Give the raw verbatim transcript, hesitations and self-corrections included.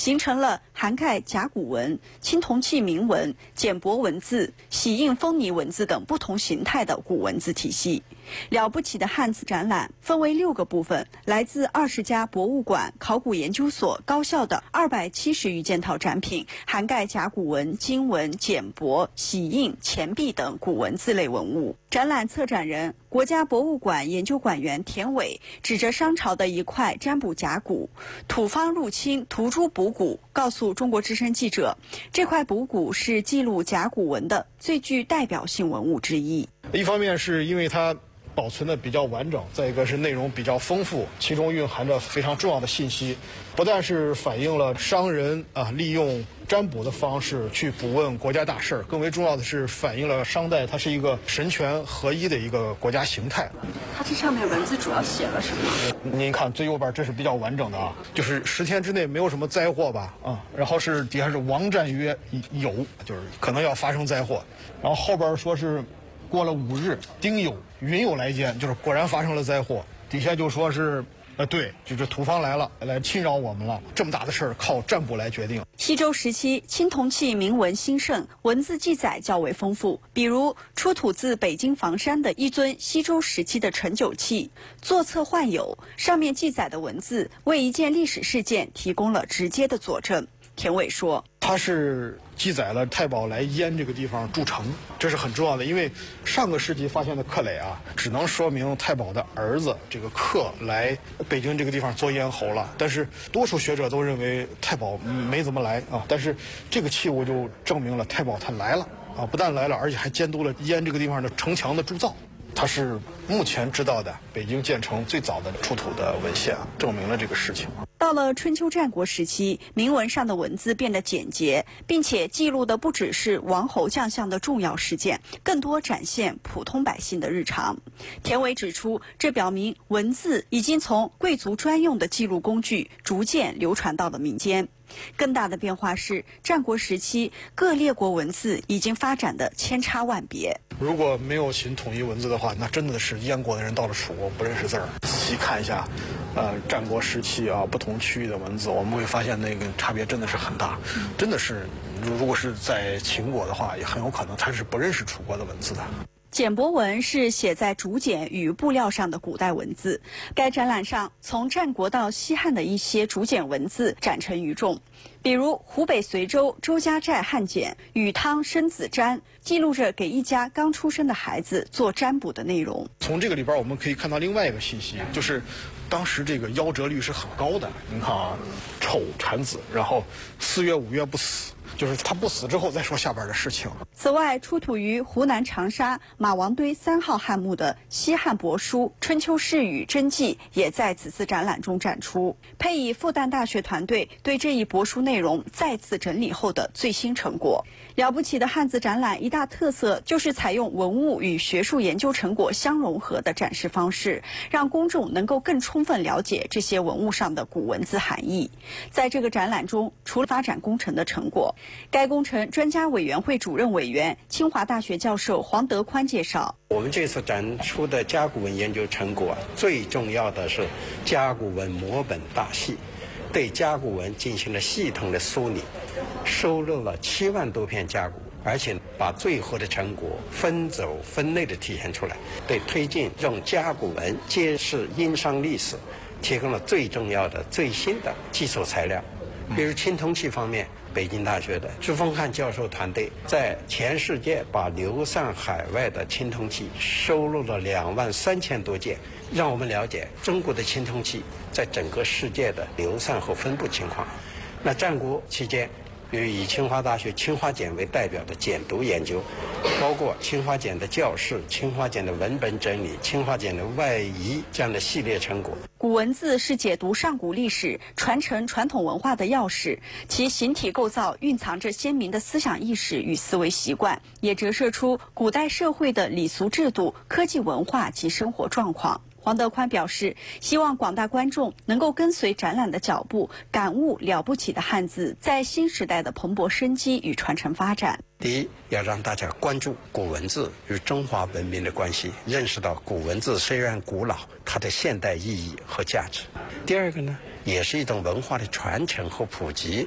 形成了涵盖甲骨文、青铜器铭文、简帛文字、玺印封泥文字等不同形态的古文字体系。了不起的汉字展览分为六个部分，来自二十家博物馆、考古研究所、高校的二百七十余件套展品，涵盖甲骨文、金文、简帛、玺印、钱币等古文字类文物。展览策展人、国家博物馆研究馆员田伟指着商朝的一块占卜甲骨，土方入侵，涂朱补骨，告诉中国之声记者，这块补骨是记录甲骨文的最具代表性文物之一。 一方面是因为它保存的比较完整，再一个是内容比较丰富，其中蕴含着非常重要的信息，不但是反映了商人啊利用占卜的方式去卜问国家大事，更为重要的是反映了商代它是一个神权合一的一个国家形态。 它这上面文字主要写了什么？ 您看最右边这是比较完整的啊，就是十天之内没有什么灾祸吧啊，然后是底下是王战曰有，就是可能要发生灾祸，然后后边说是过了五日，丁酉，云有来见，就是果然发生了灾祸。底下就说是，呃，对，就是土方来了，来侵扰我们了。这么大的事儿靠占卜来决定。 西周时期，青铜器铭文兴盛，文字记载较为丰富。比如出土自北京房山的一尊西周时期的盛酒器，座侧幻有，上面记载的文字为一件历史事件提供了直接的佐证。田伟说， 它是记载了太保来燕这个地方筑城，这是很重要的，因为上个世纪发现的刻垒啊，只能说明太保的儿子这个克来北京这个地方做咽喉了，但是多数学者都认为太保没怎么来啊，但是这个器物就证明了太保他来了啊，不但来了，而且还监督了燕这个地方的城墙的铸造。它是目前知道的北京建成最早的出土的文献，证明了这个事情。 到了春秋战国时期，铭文上的文字变得简洁，并且记录的不只是王侯将相的重要事件，更多展现普通百姓的日常。田伟指出，这表明文字已经从贵族专用的记录工具逐渐流传到了民间。更大的变化是，战国时期各列国文字已经发展的千差万别。 如果没有秦统一文字的话，那真的是燕国的人到了楚国不认识字儿。仔细看一下，呃，战国时期啊，不同区域的文字，我们会发现那个差别真的是很大。真的是，如果是在秦国的话，也很有可能他是不认识楚国的文字的。 简帛文是写在竹简与布料上的古代文字。该展览上，从战国到西汉的一些竹简文字展陈于众，比如湖北随州周家寨汉简《禹汤生子占》，记录着给一家刚出生的孩子做占卜的内容。 从这个里边我们可以看到另外一个信息，就是当时这个夭折率是很高的。您看啊，丑产子，然后四月五月不死，就是他不死之后再说下边的事情。 此外，出土于湖南长沙马王堆三号汉墓的西汉帛书《春秋世语真迹》也在此次展览中展出，配以复旦大学团队对这一帛书内容再次整理后的最新成果。了不起的汉字展览一大特色就是采用文物与学术研究成果相融合的展示方式，让公众能够更充分了解这些文物上的古文字含义。在这个展览中，除了发展工程的成果，该工程专家委员会主任委员、清华大学教授黄德宽介绍， 我们这次展出的甲骨文研究成果，最重要的是甲骨文摹本大系，对甲骨文进行了系统的梳理，收录了七万多篇甲骨，而且把最后的成果分轴分类的体现出来，对推进用甲骨文揭示殷商历史提供了最重要的最新的基础材料。比如青铜器方面，北京大学的朱峰汉教授团队在全世界把流散海外的青铜器收录了两万三千多件，让我们了解中国的青铜器在整个世界的流散和分布情况。那战国期间，比如以清华大学青花简为代表的简牍研究，包括青花简的教室、青花简的文本整理、青花简的外移这样的系列成果。 古文字是解读上古历史、传承传统文化的钥匙，其形体构造蕴藏着鲜明的思想意识与思维习惯，也折射出古代社会的礼俗制度、科技文化及生活状况。黄德宽表示，希望广大观众能够跟随展览的脚步，感悟了不起的汉字在新时代的蓬勃生机与传承发展。 第一，要让大家关注古文字与中华文明的关系，认识到古文字虽然古老，它的现代意义和价值。第二个呢，也是一种文化的传承和普及，